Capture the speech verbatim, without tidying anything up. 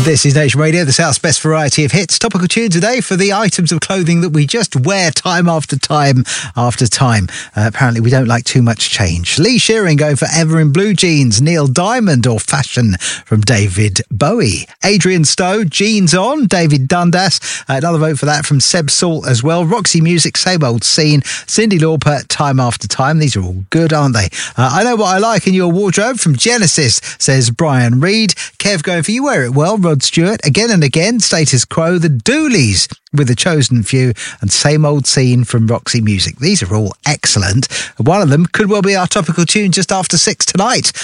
This is Nation Radio, the South's best variety of hits. Topical tune today for the items of clothing that we just wear time after time after time. Uh, apparently we don't like too much change. Lee Shearing going for Ever in Blue Jeans. Neil Diamond or Fashion from David Bowie. Adrian Stowe, Jeans On, David Dundas. Uh, another vote for that from Seb Salt as well. Roxy Music, Same Old Scene. Cyndi Lauper, Time After Time. These are all good, aren't they? Uh, I Know What I Like in Your Wardrobe from Genesis, says Brian Reed. Kev going for You Wear It Well, Rod Stewart. Again and Again, Status Quo. The Dooleys with The Chosen Few, and Same Old Scene from Roxy Music. These are all excellent. One of them could well be our topical tune just after six tonight.